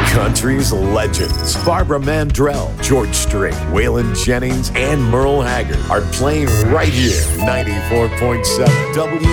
Country's legends Barbara Mandrell, George Strait, Waylon Jennings, and Merle Haggard are playing right here. 94.7 W.